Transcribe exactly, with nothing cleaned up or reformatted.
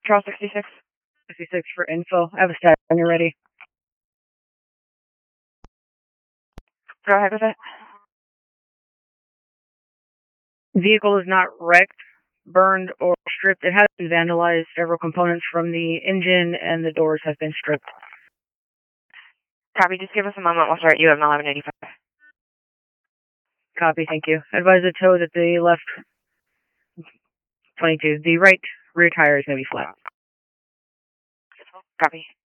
Charles sixty-six. sixty-six for info. I have a stat when you're ready. Go ahead with it. Vehicle is not wrecked, burned, or stripped. It has been vandalized. Several components from the engine and the doors have been stripped. Copy. Just give us a moment. We'll start you at eleven eighty-five. Copy. Thank you. Advise the tow that the left twenty-two. The right rear tire is going to be flat. Copy.